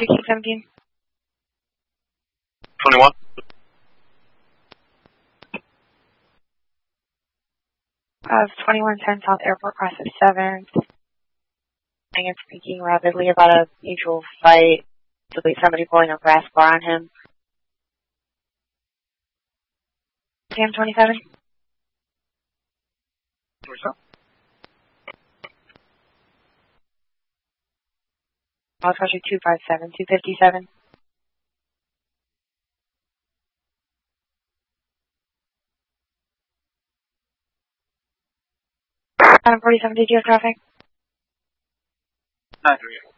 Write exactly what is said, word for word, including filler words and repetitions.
sixteen seventeen. twenty-one. Uh, twenty-one ten South Airport, cross at seventh. And speaking rapidly about a mutual fight. Somebody pulling a grass bar on him. Cam twenty-seven. What's up? I'll touch you two five seven, two fifty-seven. Adam forty-seven, did you have traffic? nine three.